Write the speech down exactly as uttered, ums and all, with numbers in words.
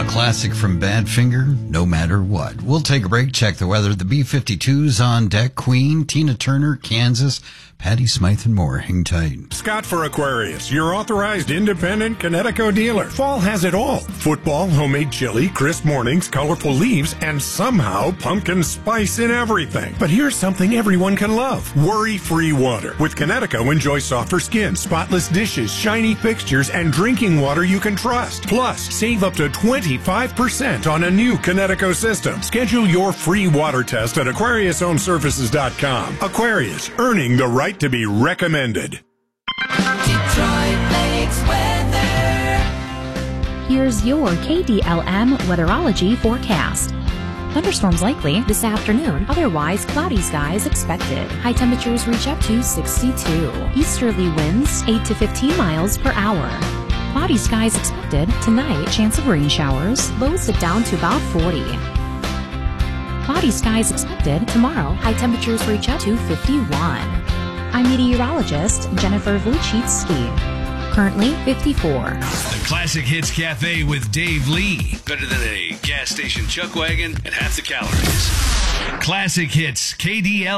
classic from Badfinger, No Matter What. We'll take a break, check the weather. The B fifty-two's on deck. Queen, Tina Turner, Kansas, Patty Smythe, and more. Hang tight. Scott for Aquarius, your authorized independent Connecticut dealer. Fall has it all. Football, homemade chili, crisp mornings, colorful leaves, and somehow pumpkin spice in everything. But here's something everyone can love. Worry-free water. With Connecticut, enjoy softer skin, spotless dishes, shiny fixtures, and drinking water you can trust. Plus, save up to twenty-five percent on a new Connecticut system. Schedule your free water test at Aquarius Home Services dot com. Aquarius, earning the right to be recommended. Detroit Lakes weather. Here's your K D L M weatherology forecast. Thunderstorms likely this afternoon, otherwise cloudy skies expected. High temperatures reach up to sixty-two. Easterly winds eight to fifteen miles per hour. Cloudy skies expected tonight, chance of rain showers, lows dip down to about forty. Cloudy skies expected tomorrow, high temperatures reach up to fifty-one. I'm meteorologist Jennifer Vujcicki. Currently fifty-four. The Classic Hits Cafe with Dave Lee. Better than a gas station chuck wagon at half the calories. Classic Hits, K D L.